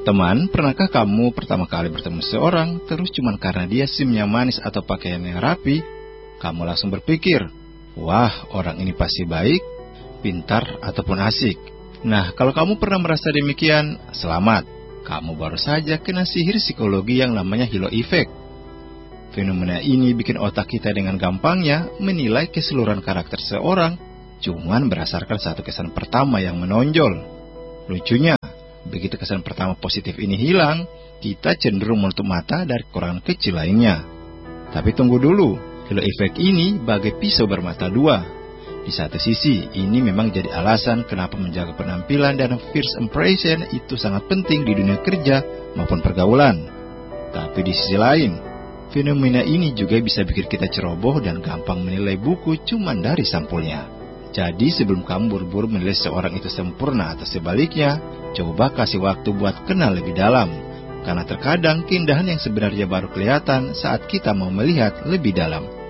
Teman, pernahkah kamu pertama kali bertemu seseorang, terus cuman karena dia senyumnya manis atau pakaiannya rapi, kamu langsung berpikir, wah, orang ini pasti baik, pintar, ataupun asik. Nah, kalau kamu pernah merasa demikian, selamat. Kamu baru saja kena sihir psikologi yang namanya halo effect. Fenomena ini bikin otak kita dengan gampangnya menilai keseluruhan karakter seseorang cuman berdasarkan satu kesan pertama yang menonjol. Lucunya, begitu kesan pertama positif ini hilang, kita cenderung menutup mata dari kekurangan kecil lainnya. Tapi tunggu dulu, halo effect ini bagai pisau bermata dua. Di satu sisi, ini memang jadi alasan kenapa menjaga penampilan dan first impression itu sangat penting di dunia kerja maupun pergaulan. Tapi di sisi lain, fenomena ini juga bisa bikin kita ceroboh dan gampang menilai buku cuman dari sampulnya. Jadi sebelum kamu buru-buru menilai seorang itu sempurna atau sebaliknya, coba kasih waktu buat kenal lebih dalam. Karena terkadang keindahan yang sebenarnya baru kelihatan saat kita mau melihat lebih dalam.